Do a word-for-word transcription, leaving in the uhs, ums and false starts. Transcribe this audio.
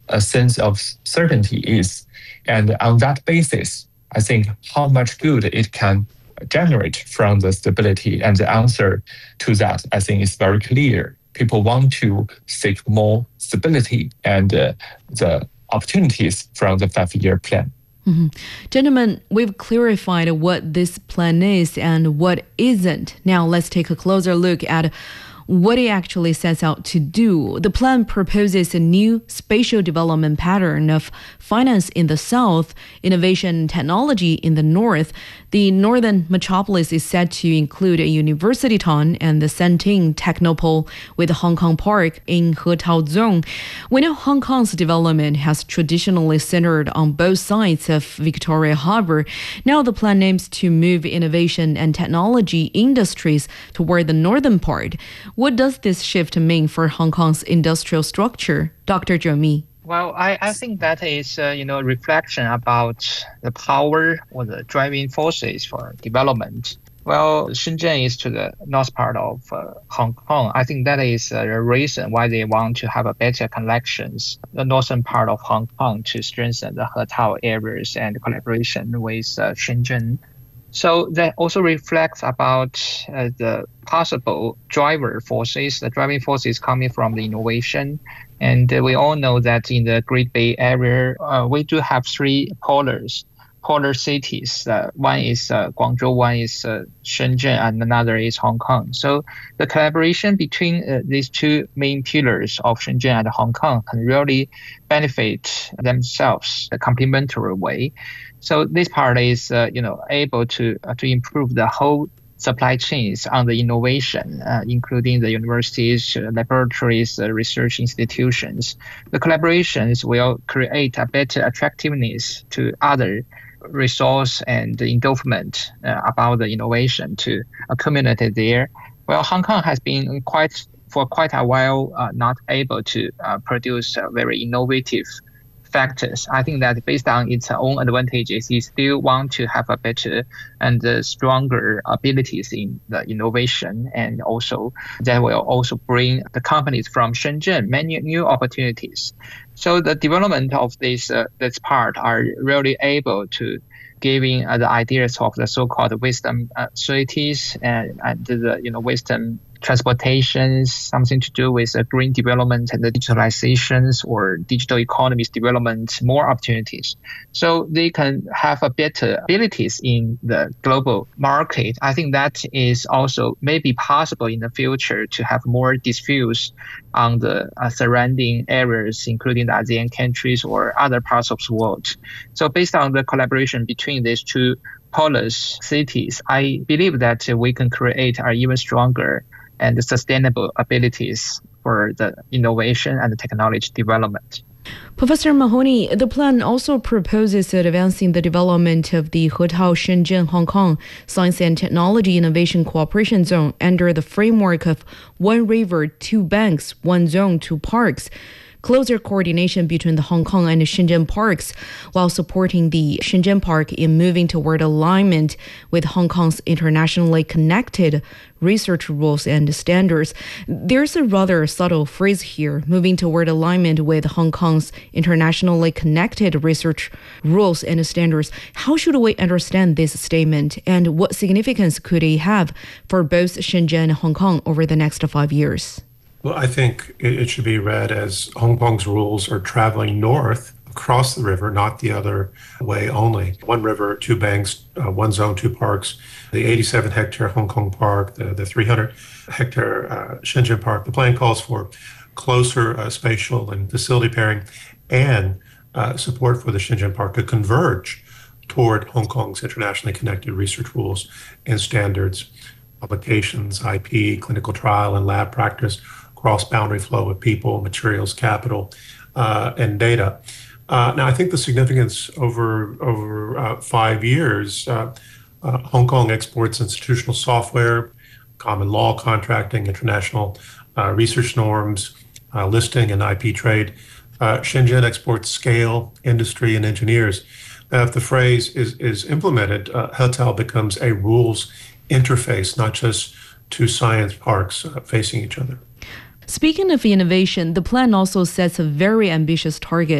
a sense of certainty is. And on that basis, I think how much good it can generate from the stability, and the answer to that, I think, is very clear. People want to seek more stability and uh, the opportunities from the five-year plan. Mm-hmm. Gentlemen, we've clarified what this plan is and what isn't. Now let's take a closer look at what it actually sets out to do. The plan proposes a new spatial development pattern of finance in the south, innovation and technology in the north. The northern metropolis is set to include a university town and the Santing Technopole with Hong Kong Park in Hetao Zone. We know Hong Kong's development has traditionally centered on both sides of Victoria Harbour. Now the plan aims to move innovation and technology industries toward the northern part. What does this shift mean for Hong Kong's industrial structure? Doctor Zhou Mi. Well, I, I think that is, uh, you know, a reflection about the power or the driving forces for development. Well, Shenzhen is to the north part of uh, Hong Kong. I think that is uh, a reason why they want to have a better connections, the northern part of Hong Kong, to strengthen the Hetao areas and collaboration with uh, Shenzhen. So that also reflects about uh, the possible driver forces, the driving forces coming from the innovation. And uh, we all know that in the Great Bay Area, uh, we do have three polars, polar cities. Uh, one is uh, Guangzhou, one is uh, Shenzhen, and another is Hong Kong. So the collaboration between uh, these two main pillars of Shenzhen and Hong Kong can really benefit themselves in a complementary way. So this part is, uh, you know, able to uh, to improve the whole supply chains on the innovation, uh, including the universities, uh, laboratories, uh, research institutions. The collaborations will create a better attractiveness to other resource and endowment uh, about the innovation to accumulate there. Well, Hong Kong has been quite for quite a while uh, not able to uh, produce uh, very innovative factors. I think that based on its own advantages, it still want to have a better and uh, stronger abilities in the innovation, and also that will also bring the companies from Shenzhen many new opportunities. So the development of this uh, this part are really able to giving uh, the ideas of the so-called wisdom uh, cities and, and the you know wisdom transportation, something to do with uh, green development and the digitalizations or digital economies development, more opportunities. So they can have a better abilities in the global market. I think that is also maybe possible in the future to have more disputes on the uh, surrounding areas, including the ASEAN countries or other parts of the world. So based on the collaboration between these two polis cities, I believe that uh, we can create an even stronger and sustainable abilities for the innovation and the technology development. Professor Mahoney, the plan also proposes advancing the development of the Hetao Shenzhen Hong Kong Science and Technology Innovation Cooperation Zone under the framework of One River, Two Banks, One Zone, Two Parks. Closer coordination between the Hong Kong and the Shenzhen parks, while supporting the Shenzhen park in moving toward alignment with Hong Kong's internationally connected research rules and standards. There's a rather subtle phrase here, moving toward alignment with Hong Kong's internationally connected research rules and standards. How should we understand this statement, and what significance could it have for both Shenzhen and Hong Kong over the next five years? Well, I think it should be read as Hong Kong's rules are traveling north across the river, not the other way only. One river, two banks, uh, one zone, two parks. The eighty-seven hectare Hong Kong park, the, the three hundred hectare uh, Shenzhen park. The plan calls for closer uh, spatial and facility pairing and uh, support for the Shenzhen park to converge toward Hong Kong's internationally connected research rules and standards, publications, I P, clinical trial, and lab practice, cross-boundary flow of people, materials, capital, uh, and data. Uh, now, I think the significance over over uh, five years, uh, uh, Hong Kong exports institutional software, common law contracting, international uh, research norms, uh, listing and I P trade. Uh, Shenzhen exports scale, industry, and engineers. Now, if the phrase is, is implemented, uh, Hetao becomes a rules interface, not just two science parks uh, facing each other. Speaking of innovation, the plan also sets a very ambitious target